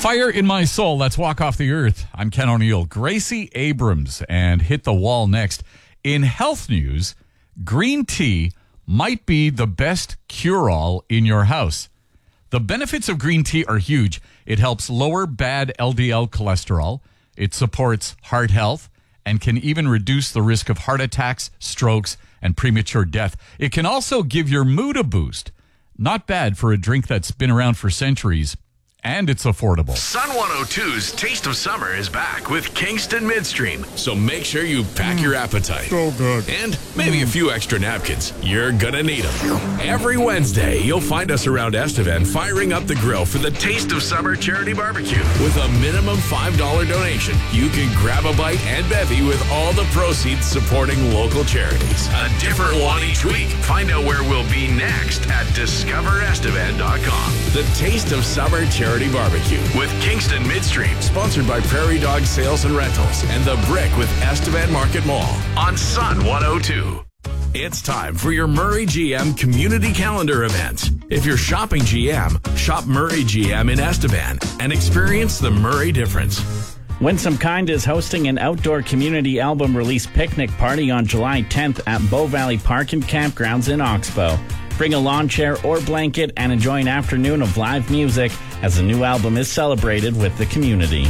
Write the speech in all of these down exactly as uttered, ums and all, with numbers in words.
Fire in My Soul. Let's walk off the earth. I'm Ken O'Neill. Gracie Abrams and Hit the Wall next. In health news, green tea might be the best cure-all in your house. The benefits of green tea are huge. It helps lower bad L D L cholesterol. It supports heart health and can even reduce the risk of heart attacks, strokes, and premature death. It can also give your mood a boost. Not bad for a drink that's been around for centuries. And it's affordable. Sun one oh two's Taste of Summer is back with Kingston Midstream. So make sure you pack mm, your appetite. So good. And maybe mm. a few extra napkins. You're gonna need them. Every Wednesday, you'll find us around Estevan firing up the grill for the Taste of Summer charity barbecue. With a minimum five dollars donation, you can grab a bite and bevy with all the proceeds supporting local charities. A different one each week. Find out where we'll be next at discover estevan dot com. The Taste of Summer charity barbecue with Kingston Midstream, sponsored by Prairie Dog Sales and Rentals and The Brick with Estevan Market Mall on Sun one oh two. It's time for your Murray G M community calendar events. If you're shopping G M, shop Murray G M in Estevan and experience the Murray difference. Winsome Kind is hosting an outdoor community album release picnic party on July tenth at Bow Valley Park and Campgrounds in Oxbow. Bring a lawn chair or blanket and enjoy an afternoon of live music as the new album is celebrated with the community.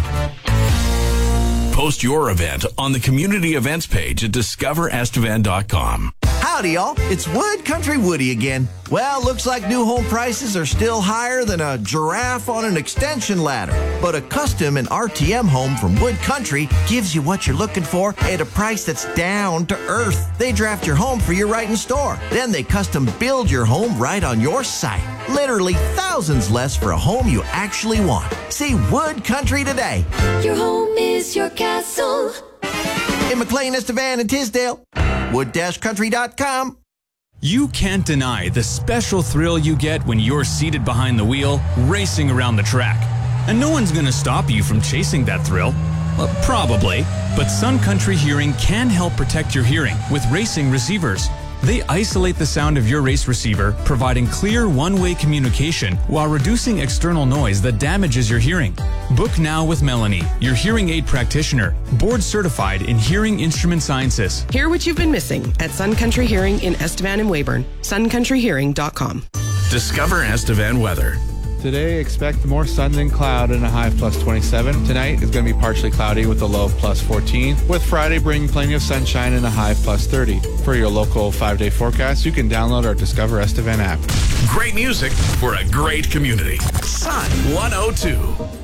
Post your event on the community events page at discover estevan dot com. Howdy, y'all. It's Wood Country Woody again. Well, looks like new home prices are still higher than a giraffe on an extension ladder. But a custom and R T M home from Wood Country gives you what you're looking for at a price that's down to earth. They draft your home for you right in store. Then they custom build your home right on your site. Literally thousands less for a home you actually want. See Wood Country today. Your home is your castle. In McLean, Estevan, and Tisdale. wood country dot com. You can't deny the special thrill you get when you're seated behind the wheel, racing around the track. And no one's going to stop you from chasing that thrill. Well, probably. But Sun Country Hearing can help protect your hearing with racing receivers. They isolate the sound of your race receiver, providing clear one-way communication while reducing external noise that damages your hearing. Book now with Melanie, your hearing aid practitioner, board certified in hearing instrument sciences. Hear what you've been missing at Sun Country Hearing in Estevan and Weyburn. sun country hearing dot com. Discover Estevan weather. Today, expect more sun than cloud and a high of plus twenty-seven. Tonight is going to be partially cloudy with a low of plus fourteen, with Friday bringing plenty of sunshine and a high of plus thirty. For your local five-day forecast, you can download our Discover Estevan app. Great music for a great community. Sun one oh two.